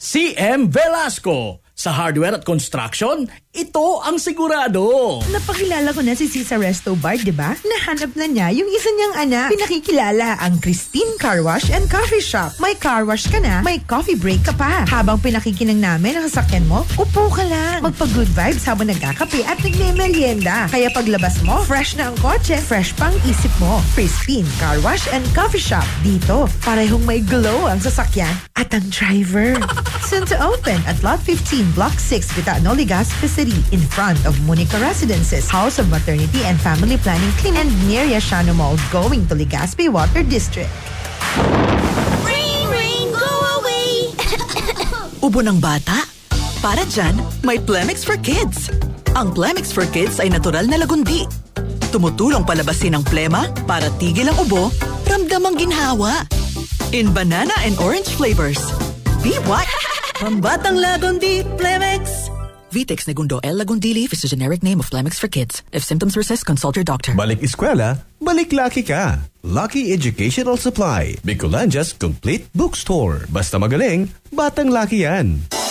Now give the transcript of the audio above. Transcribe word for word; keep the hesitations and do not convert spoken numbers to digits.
C M Velasco. Sa hardware at construction, ito ang sigurado. Napakilala ko na si Cesar Resto Bar, di ba? Nahanap na niya yung isa niyang anak. Pinakikilala ang Christine Car Wash and Coffee Shop. May car wash ka na, may coffee break ka pa. Habang pinakikinang namin ang sasakyan mo, upo ka lang. Magpa-good vibes habang nagkakape at nagme-merienda. Kaya paglabas mo, fresh na ang kotse, fresh pang isip mo. Christine Car Wash and Coffee Shop. Dito, parehong may glow ang sasakyan at ang driver. Soon to open at Lot fifteen, Block six, Vitano, Legazpi City, in front of Monica Residences, House of Maternity and Family Planning Clinic, and near Yashano Mall, going to Legazpi Water District. Rain, rain, go away! Ubo ng bata? Para dyan, may Plemix for Kids. Ang Plemix for Kids ay natural na lagundi. Tumutulong palabasin ang plema para tigil ang ubo, ramdam ang ginhawa. In banana and orange flavors. Be what? Pambatang Lagundi, Plemix. Vitex Negundo L. Lagundi Leaf is a generic name of Plemix for kids. If symptoms persist, consult your doctor. Balik eskwela, balik Lucky ka. Lucky Educational Supply, Bicolandia's complete bookstore. Basta magaling, batang Lucky yan.